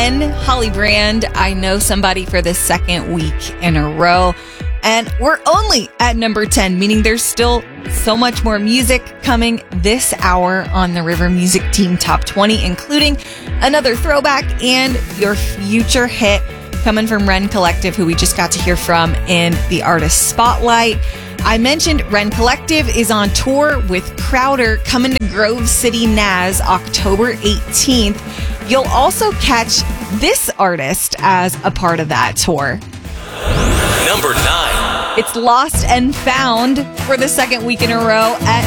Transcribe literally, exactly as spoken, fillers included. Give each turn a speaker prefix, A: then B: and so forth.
A: ten, Holly Brand, I Know Somebody, for the second week in a row. And we're only at number ten, meaning there's still so much more music coming this hour on the River Music Team Top twenty, including another throwback and your future hit coming from Ren Collective, who we just got to hear from in the Artist Spotlight. I mentioned Ren Collective is on tour with Crowder, coming to Grove City, N A S, October eighteenth. You'll also catch this artist as a part of that tour.
B: Number nine.
A: It's Lost and Found for the second week in a row at